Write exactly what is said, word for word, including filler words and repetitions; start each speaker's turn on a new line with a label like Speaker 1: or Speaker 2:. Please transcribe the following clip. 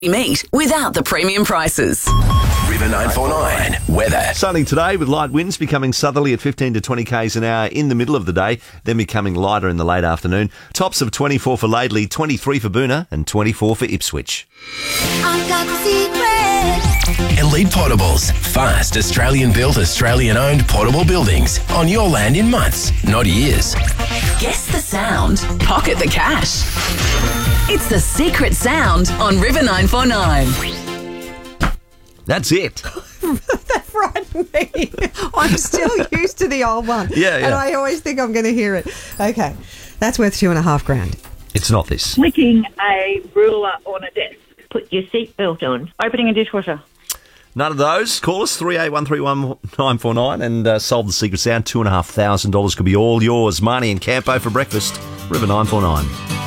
Speaker 1: meat without the premium prices.
Speaker 2: River nine four nine weather.
Speaker 3: Sunny today with light winds becoming southerly at fifteen to twenty k's an hour in the middle of the day, then becoming lighter in the late afternoon. Tops of twenty-four for Laidley, twenty-three for Boona and twenty-four for Ipswich.
Speaker 4: I've got the secret.
Speaker 2: Elite Portables. Fast, Australian-built, Australian-owned portable buildings. On your land in months, not years.
Speaker 1: Guess the sound. Pocket the cash. It's the secret sound on River nine four nine.
Speaker 3: That's it.
Speaker 5: That frightened me. I'm still used to the old one.
Speaker 3: Yeah, yeah.
Speaker 5: And I always think I'm going to hear it. Okay. That's worth two and a half grand.
Speaker 3: It's not this.
Speaker 6: Flicking a ruler on a desk.
Speaker 7: Put your seatbelt on. Opening a dishwasher.
Speaker 3: None of those. Call us three eight one three one nine four nine and uh, solve the secret sound. Two and a half thousand dollars could be all yours. Marnie and Campo for breakfast. River nine four nine.